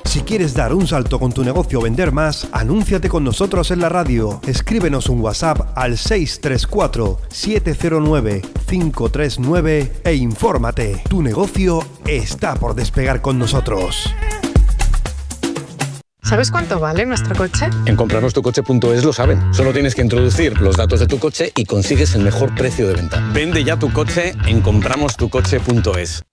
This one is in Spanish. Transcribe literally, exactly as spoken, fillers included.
Si quieres dar un salto con tu negocio o vender más, anúnciate con nosotros en la radio. Escríbenos un WhatsApp al seis tres cuatro, siete cero nueve, cinco tres nueve e infórmate. Tu negocio está por despegar con nosotros. ¿Sabes cuánto vale nuestro coche? En comprarnos tu coche punto es lo saben. Solo tienes que introducir los datos de tu coche y consigues el mejor precio de venta. Vende ya tu coche en compramos tu coche punto es.